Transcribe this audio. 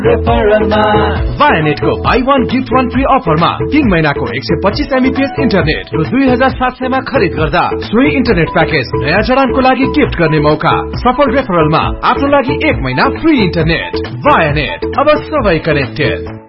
वायानेटको by 1 gift 1 free अफरमा 3 महिनाको 125 Mbps internet र 2700 मा खरिद गर्दा सोही इन्टरनेट प्याकेज नयाँ जडानको लागि गिफ्ट गर्ने मौका। सफल रेफरलमा आफ्नो लागि 1 महिना फ्री इन्टरनेट। वायानेट, अब सबै कनेक्टेड।